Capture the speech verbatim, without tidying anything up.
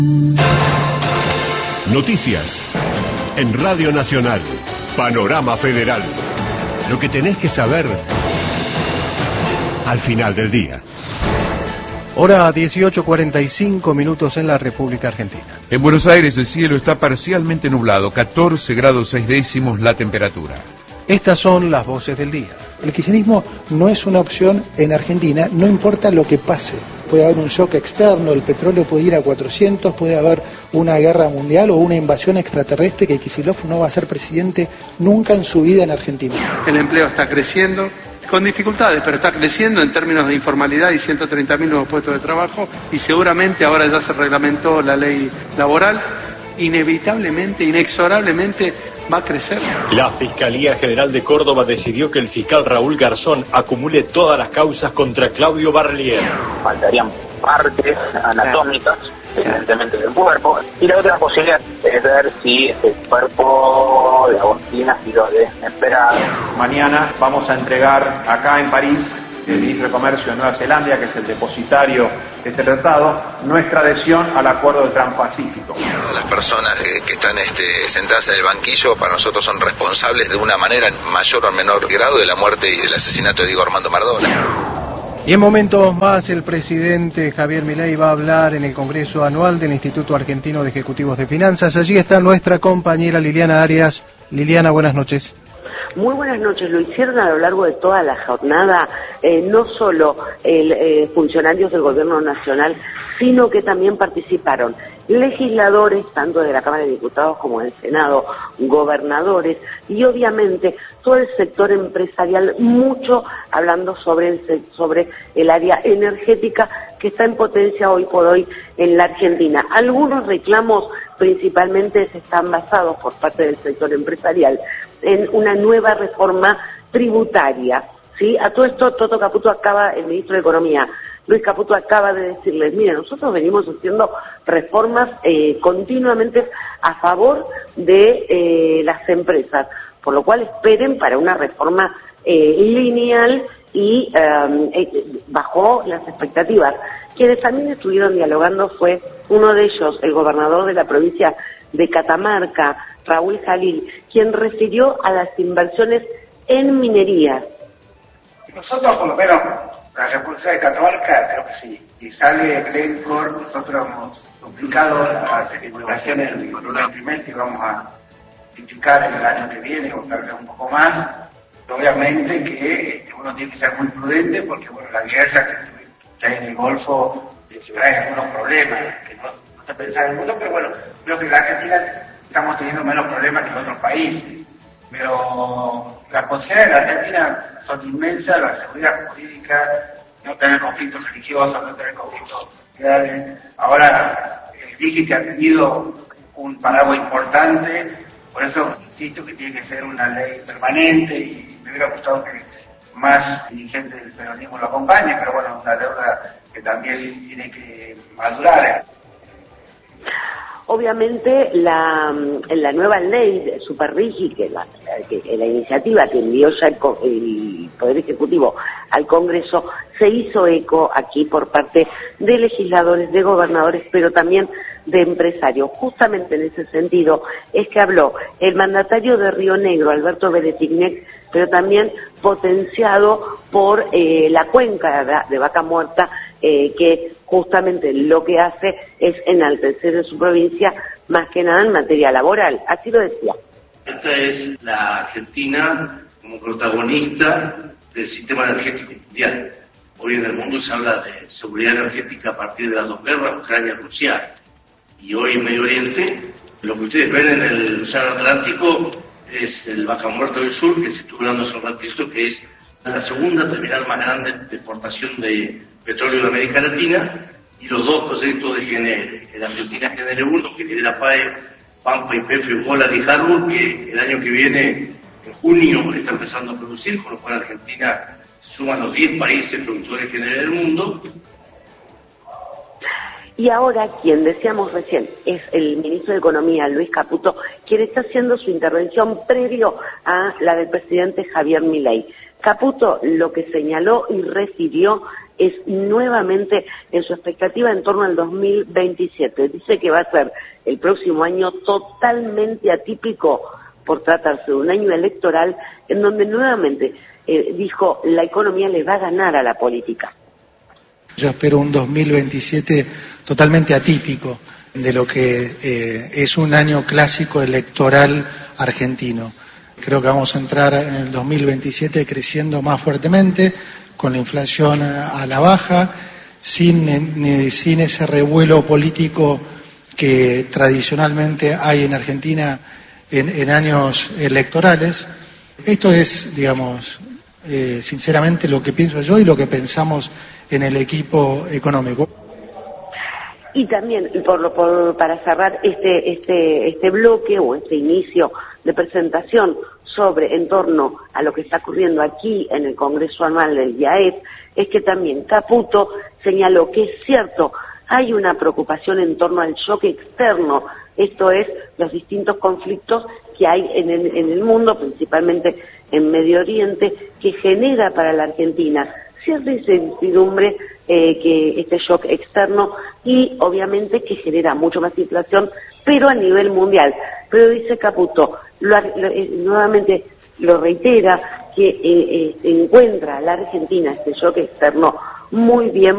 Noticias en Radio Nacional. Panorama Federal. Lo que tenés que saber al final del día. Hora dieciocho cuarenta y cinco minutos en la República Argentina. En Buenos Aires el cielo está parcialmente nublado, catorce grados seis décimos la temperatura. Estas son las voces del día. El kirchnerismo no es una opción en Argentina, no importa lo que pase. Puede haber un shock externo, el petróleo puede ir a cuatrocientos, puede haber una guerra mundial o una invasión extraterrestre, que Kicillof no va a ser presidente nunca en su vida en Argentina. El empleo está creciendo, con dificultades, pero está creciendo en términos de informalidad y ciento treinta mil nuevos puestos de trabajo, y seguramente ahora ya se reglamentó la ley laboral, inevitablemente, inexorablemente va a crecer. La Fiscalía General de Córdoba decidió que el fiscal Raúl Garzón acumule todas las causas contra Claudio Barlier. Faltarían partes anatómicas, evidentemente, del cuerpo, y la otra posibilidad es ver si el cuerpo de Agostina ha sido desesperado. Mañana vamos a entregar acá en París, el ministro de Comercio de Nueva Zelanda, que es el depositario de este tratado, nuestra adhesión al acuerdo del Transpacífico. Las personas que, que están este, sentadas en el banquillo para nosotros son responsables de una manera mayor o menor grado de la muerte y del asesinato de Diego Armando Maradona. Y en momentos más el presidente Javier Milei va a hablar en el Congreso Anual del Instituto Argentino de Ejecutivos de Finanzas. Allí está nuestra compañera Liliana Arias. Liliana, buenas noches. Muy buenas noches. Lo hicieron a lo largo de toda la jornada, eh, no solo el, eh, funcionarios del Gobierno Nacional, sino que también participaron legisladores, tanto de la Cámara de Diputados como del Senado, gobernadores y obviamente todo el sector empresarial, mucho hablando sobre el, sobre el área energética que está en potencia hoy por hoy en la Argentina. Algunos reclamos principalmente se están basados por parte del sector empresarial en una nueva reforma tributaria, ¿sí? A todo esto, Toto Caputo acaba, el ministro de Economía, Luis Caputo acaba de decirles, mira, nosotros venimos haciendo reformas eh, continuamente a favor de eh, las empresas, por lo cual esperen para una reforma eh, lineal y eh, eh, bajó las expectativas. Quienes también estuvieron dialogando fue uno de ellos, el gobernador de la provincia de Catamarca, Raúl Jalil, quien refirió a las inversiones en minería. Nosotros, por lo menos, la República de Catamarca, creo que sí. Y sale Glencore, nosotros hemos duplicado las inversiones en el primer trimestre y vamos a duplicar en el año que viene, o tal vez un poco más. Obviamente que uno tiene que ser muy prudente porque, bueno, la guerra que hay en el Golfo trae algunos problemas, que no, no se piensa en el mundo, pero bueno, creo que en la Argentina estamos teniendo menos problemas que en otros países. Pero las posibilidades de la Argentina son inmensas, la seguridad jurídica, no tener conflictos religiosos, no tener conflictos sociales. Ahora, el D I G I que ha tenido un paraguas importante, por eso insisto que tiene que ser una ley permanente y me hubiera gustado que más dirigentes del peronismo lo acompañen, pero bueno, una deuda que también tiene que madurar. Obviamente la, la nueva ley de Superrigi, que la, que la iniciativa que envió ya el, el Poder Ejecutivo al Congreso, se hizo eco aquí por parte de legisladores, de gobernadores, pero también de empresarios. Justamente en ese sentido es que habló el mandatario de Río Negro, Alberto Beretignet, pero también potenciado por eh, la cuenca de, de Vaca Muerta, eh, que justamente lo que hace es enaltecer en su provincia más que nada en materia laboral. Así lo decía. Esta es la Argentina como protagonista del sistema energético mundial. Hoy en el mundo se habla de seguridad energética a partir de las dos guerras, Ucrania y Rusia. Y hoy en Medio Oriente, lo que ustedes ven en el Océano Atlántico es el Vaca Muerta del Sur, que se estuvo hablando hace un ratito, que es la segunda terminal más grande de exportación de petróleo de América Latina, y los dos proyectos de G N L. El Argentina G N L uno, que genera P A E, Pampa, Y P F, Golar y Harbour, que el año que viene, en junio, está empezando a producir, con lo cual Argentina se suma a los diez países productores G N L del mundo. Y ahora, quien decíamos recién, es el ministro de Economía, Luis Caputo, quien está haciendo su intervención previo a la del presidente Javier Milei. Caputo lo que señaló y refirió es nuevamente en su expectativa en torno al dos mil veintisiete. Dice que va a ser el próximo año totalmente atípico por tratarse de un año electoral en donde nuevamente eh, dijo la economía le va a ganar a la política. Yo espero un dos mil veintisiete totalmente atípico de lo que eh, es un año clásico electoral argentino. Creo que vamos a entrar en el dos mil veintisiete creciendo más fuertemente, con la inflación a la baja, sin, sin ese revuelo político que tradicionalmente hay en Argentina en, en años electorales. Esto es, digamos, eh, sinceramente lo que pienso yo y lo que pensamos en el equipo económico. Y también, por, por, para cerrar este, este, este bloque o este inicio de presentación sobre en torno a lo que está ocurriendo aquí en el Congreso Anual del I A E P, es que también Caputo señaló que es cierto, hay una preocupación en torno al choque externo, esto es, los distintos conflictos que hay en el, en el mundo, principalmente en Medio Oriente, que genera para la Argentina cierta incertidumbre, eh, que este shock externo y obviamente que genera mucho más inflación, pero a nivel mundial. Pero dice Caputo, lo, lo, eh, nuevamente lo reitera, que eh, eh, encuentra a la Argentina este shock externo muy bien